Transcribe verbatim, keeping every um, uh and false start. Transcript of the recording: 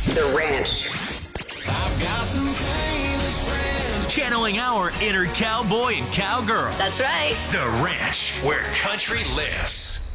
The Ranch. I've got some famous friends. Channeling our inner cowboy and cowgirl. That's right. The Ranch, where country lives.